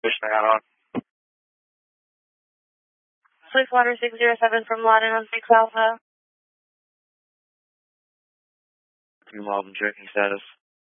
Fishing out on. Swiftwater 607 from Lawton on 6 Alpha. 2 miles and checking status.